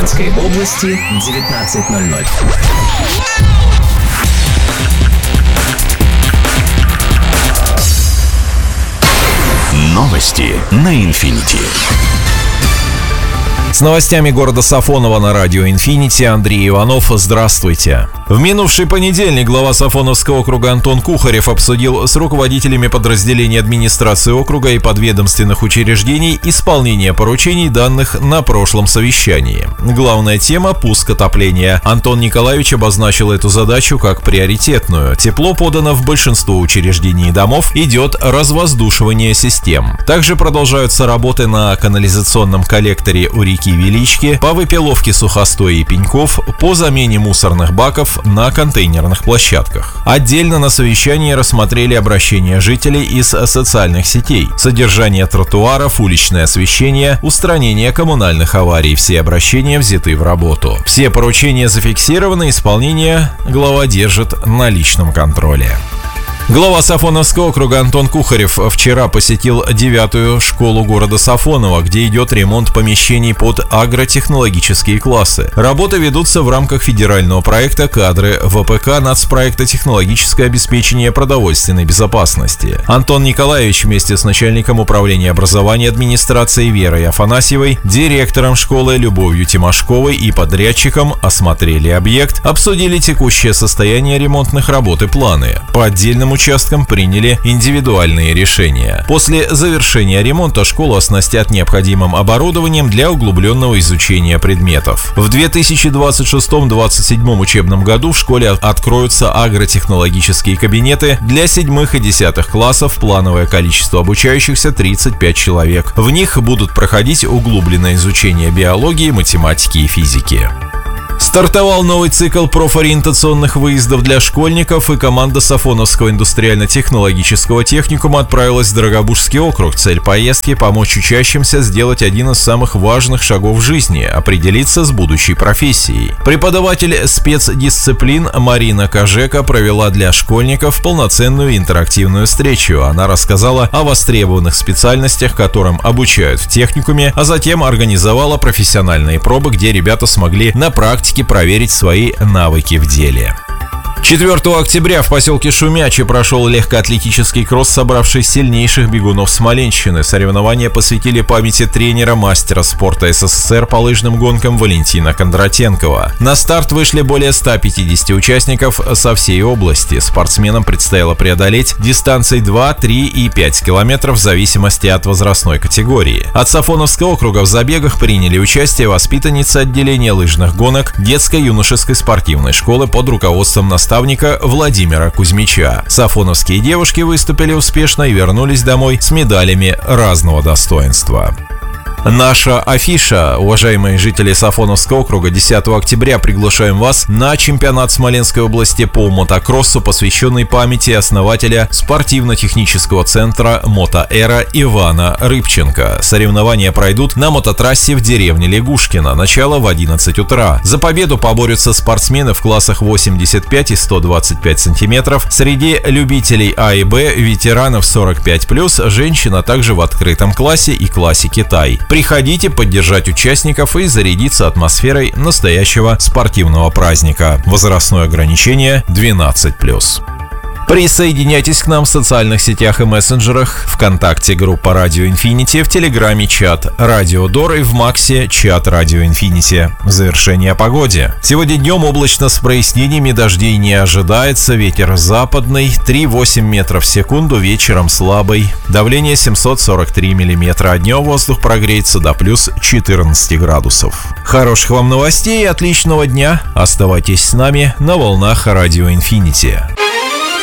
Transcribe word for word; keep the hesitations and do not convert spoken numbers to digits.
Смоленской области, девятнадцать ноль ноль. Новости на Инфинити. С новостями города Сафоново на радио Инфинити Андрей Иванов. Здравствуйте. В минувший понедельник глава Сафоновского округа Антон Кухарев обсудил с руководителями подразделений администрации округа и подведомственных учреждений исполнение поручений, данных на прошлом совещании. Главная тема – пуск отопления. Антон Николаевич обозначил эту задачу как приоритетную. Тепло подано в большинство учреждений и домов, идет развоздушивание систем. Также продолжаются работы на канализационном коллекторе у реки Велички, по выпиловке сухостоя и пеньков, по замене мусорных баков на контейнерных площадках. Отдельно на совещании рассмотрели обращения жителей из социальных сетей, содержание тротуаров, уличное освещение, устранение коммунальных аварий. Все обращения взяты в работу. Все поручения зафиксированы, исполнение глава держит на личном контроле. Глава Сафоновского округа Антон Кухарев вчера посетил девятую школу города Сафоново, где идет ремонт помещений под агротехнологические классы. Работы ведутся в рамках федерального проекта «Кадры ВПК» нацпроекта «Технологическое обеспечение продовольственной безопасности». Антон Николаевич вместе с начальником управления образования администрации Верой Афанасьевой, директором школы Любовью Тимошковой и подрядчиком осмотрели объект, обсудили текущее состояние ремонтных работ и планы. По отдельным участкам приняли индивидуальные решения. После завершения ремонта школу оснастят необходимым оборудованием для углубленного изучения предметов. В две тысячи двадцать шестом — две тысячи двадцать седьмом учебном году в школе откроются агротехнологические кабинеты для седьмых и десятых классов, плановое количество обучающихся тридцать пять человек. В них будут проходить углубленное изучение биологии, математики и физики. Стартовал новый цикл профориентационных выездов для школьников, и команда Сафоновского индустриально-технологического техникума отправилась в Дорогобужский округ. Цель поездки – помочь учащимся сделать один из самых важных шагов в жизни – определиться с будущей профессией. Преподаватель спецдисциплин Марина Кожека провела для школьников полноценную интерактивную встречу. Она рассказала о востребованных специальностях, которым обучают в техникуме, а затем организовала профессиональные пробы, где ребята смогли на практике проверить свои навыки в деле. четвёртого октября в поселке Шумячи прошел легкоатлетический кросс, собравший сильнейших бегунов Смоленщины. Соревнования посвятили памяти тренера, мастера спорта СССР по лыжным гонкам Валентина Кондратенкова. На старт вышли более ста пятидесяти участников со всей области. Спортсменам предстояло преодолеть дистанции два, три и пять километров в зависимости от возрастной категории. От Сафоновского округа в забегах приняли участие воспитанницы отделения лыжных гонок детско-юношеской спортивной школы под руководством наставника Владимира Кузьмича. Сафоновские девушки выступили успешно и вернулись домой с медалями разного достоинства. Наша афиша. Уважаемые жители Сафоновского округа, десятого октября приглашаем вас на чемпионат Смоленской области по мотокроссу, посвященный памяти основателя спортивно-технического центра «Мотоэра» Ивана Рыбченко. Соревнования пройдут на мототрассе в деревне Лягушкино. Начало в одиннадцать утра. За победу поборются спортсмены в классах восемьдесят пять и сто двадцать пять сантиметров. Среди любителей А и Б, ветеранов сорок пять плюс, женщин, а также в открытом классе и классе Китай. Приходите поддержать участников и зарядиться атмосферой настоящего спортивного праздника. Возрастное ограничение двенадцать плюс. Присоединяйтесь к нам в социальных сетях и мессенджерах: ВКонтакте группа Радио Инфинити, в Телеграме чат Радио Дор и в Максе чат Радио Инфинити. Завершение о погоде. Сегодня днем облачно с прояснениями, дождей не ожидается, ветер западный три и восемь метров в секунду, вечером слабый. Давление семьсот сорок три миллиметра, а днем воздух прогреется до плюс четырнадцати градусов. Хороших вам новостей и отличного дня. Оставайтесь с нами на волнах Радио Инфинити.